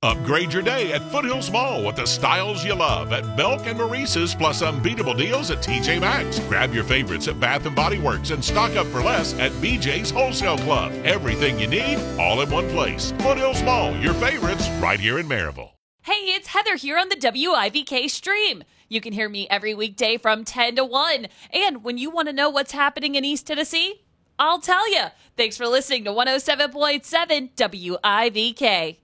Upgrade your day at Foothills Mall with the styles you love at Belk and Maurice's, plus unbeatable deals at TJ Maxx. Grab your favorites at Bath & Body Works and stock up for less at BJ's Wholesale Club. Everything you need, all in one place. Foothills Mall, your favorites, right here in Maryville. Hey, it's Heather here on the WIVK stream. You can hear me every weekday from 10 to 1. And when you want to know what's happening in East Tennessee, I'll tell you. Thanks for listening to 107.7 WIVK.